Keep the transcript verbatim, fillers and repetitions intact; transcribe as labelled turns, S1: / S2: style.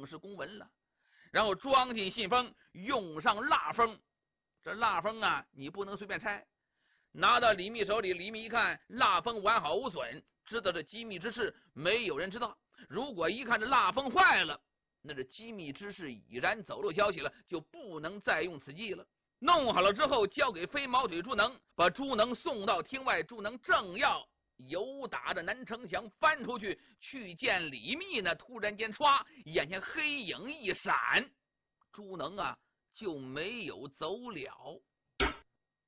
S1: 式公文了，然后装进信封，用上蜡封。这蜡封啊，你不能随便拆。拿到李密手里，李密一看，蜡封完好无损，知道这机密之事没有人知道。如果一看这蜡封坏了，那这机密之事已然走漏消息了，就不能再用此计了。弄好了之后，交给飞毛腿朱能，把朱能送到厅外。朱能正要由打着南城墙翻出去去见李密呢，突然间唰，眼前黑影一闪，朱能啊就没有走了。